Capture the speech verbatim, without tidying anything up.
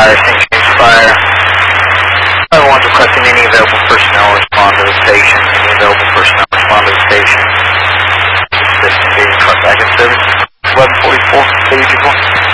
Fire, Saint James Fire. Everyone's requesting any available personnel respond to the station. Any available personnel respond to the station. System being cut back in service. eleven forty-four, stage one.